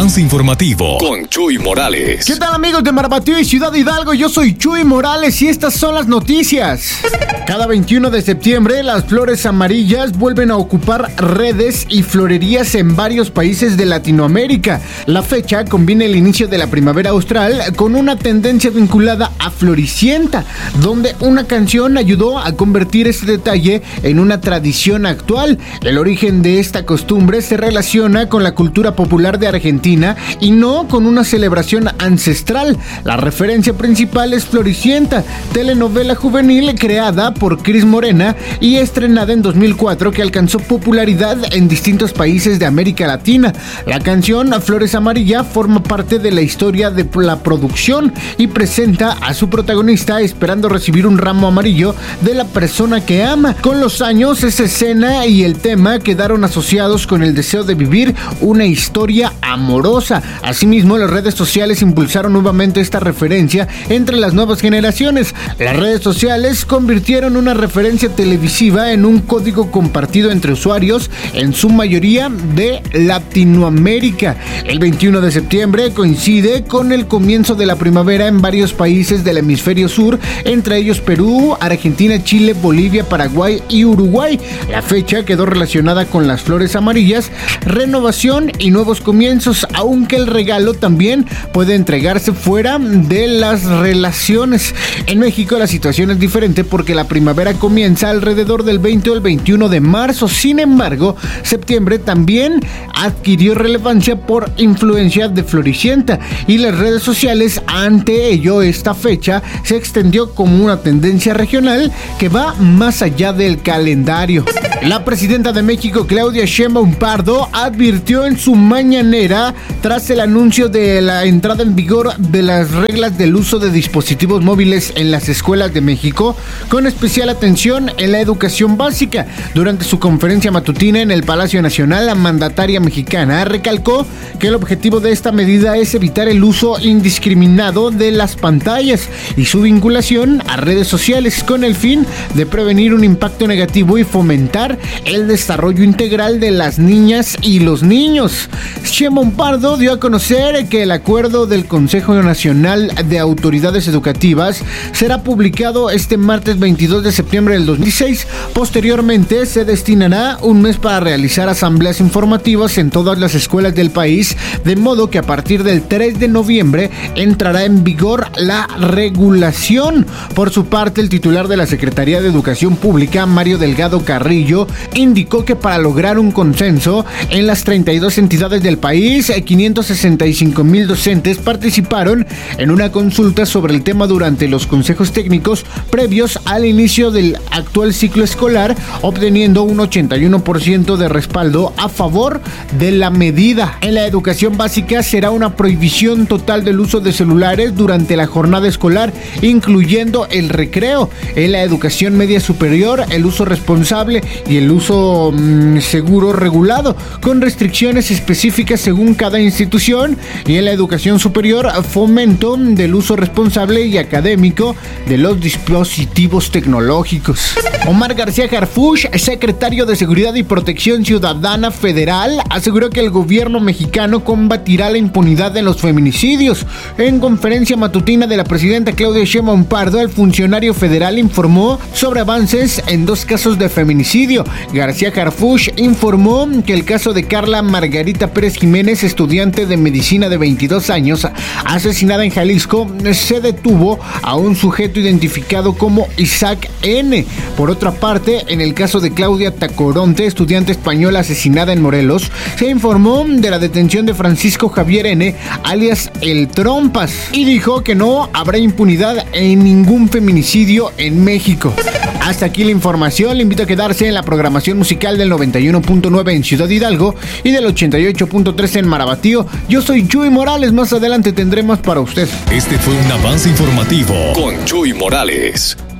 avance informativo con Chuy Morales. ¿Qué tal, amigos de Marabatío y Ciudad Hidalgo? Yo soy Chuy Morales y estas son las noticias. Cada 21 de septiembre, las flores amarillas vuelven a ocupar redes y florerías en varios países de Latinoamérica. La fecha combina el inicio de la primavera austral con una tendencia vinculada a Floricienta, donde una canción ayudó a convertir este detalle en una tradición actual. El origen de esta costumbre se relaciona con la cultura popular de Argentina y no con una celebración ancestral. La referencia principal es Floricienta, telenovela juvenil creada por Cris Morena y estrenada en 2004, que alcanzó popularidad en distintos países de América Latina. La canción Flores Amarilla forma parte de la historia de la producción y presenta a su protagonista esperando recibir un ramo amarillo de la persona que ama. Con los años, esa escena y el tema quedaron asociados con el deseo de vivir una historia amorosa. Asimismo, las redes sociales impulsaron nuevamente esta referencia entre las nuevas generaciones. Las redes sociales convirtieron una referencia televisiva en un código compartido entre usuarios, en su mayoría de Latinoamérica. El 21 de septiembre coincide con el comienzo de la primavera en varios países del hemisferio sur, entre ellos Perú, Argentina, Chile, Bolivia, Paraguay y Uruguay. La fecha quedó relacionada con las flores amarillas, renovación y nuevos comienzos, aunque el regalo también puede entregarse fuera de las relaciones. En México la situación es diferente porque la primavera comienza alrededor del 20 o el 21 de marzo. Sin embargo, septiembre también adquirió relevancia por influencia de Floricienta y las redes sociales. Ante ello, esta fecha se extendió como una tendencia regional que va más allá del calendario. La presidenta de México, Claudia Sheinbaum Pardo, advirtió en su mañanera tras el anuncio de la entrada en vigor de las reglas del uso de dispositivos móviles en las escuelas de México, con especial atención en la educación básica. Durante su conferencia matutina en el Palacio Nacional, la mandataria mexicana recalcó que el objetivo de esta medida es evitar el uso indiscriminado de las pantallas y su vinculación a redes sociales, con el fin de prevenir un impacto negativo y fomentar el desarrollo integral de las niñas y los niños. Sheinbaum Pardo dio a conocer que el acuerdo del Consejo Nacional de Autoridades Educativas será publicado este martes 22 de septiembre del 2016. Posteriormente, se destinará un mes para realizar asambleas informativas en todas las escuelas del país, de modo que a partir del 3 de noviembre entrará en vigor la regulación. Por su parte, el titular de la Secretaría de Educación Pública, Mario Delgado Carrillo, indicó que para lograr un consenso en las 32 entidades del país, 565,000 docentes participaron en una consulta sobre el tema durante los consejos técnicos previos al inicio del actual ciclo escolar, obteniendo un 81% de respaldo a favor de la medida. En la educación básica será una prohibición total del uso de celulares durante la jornada escolar, incluyendo el recreo. En la educación media superior, el uso responsable y el uso seguro regulado, con restricciones específicas según cada institución. Y en la educación superior, fomento del uso responsable y académico de los dispositivos tecnológicos. Omar García Harfuch, secretario de Seguridad y Protección Ciudadana Federal, aseguró que el gobierno mexicano combatirá la impunidad en los feminicidios. En conferencia matutina de la presidenta Claudia Sheinbaum Pardo, el funcionario federal informó sobre avances en 2 casos de feminicidio. García Harfuch informó que el caso de Carla Margarita Pérez Jiménez, estudiante de medicina de 22 años, asesinada en Jalisco, se detuvo a un sujeto identificado como Isaac N. Por otra parte, en el caso de Claudia Tacoronte, estudiante española asesinada en Morelos, se informó de la detención de Francisco Javier N., alias El Trompas, y dijo que no habrá impunidad en ningún feminicidio en México. Hasta aquí la información. Le invito a quedarse en la programación musical del 91.9 en Ciudad Hidalgo y del 88.3 en Marabatío. Yo soy Chuy Morales. Más adelante tendré más para usted. Este fue un avance informativo con Chuy Morales.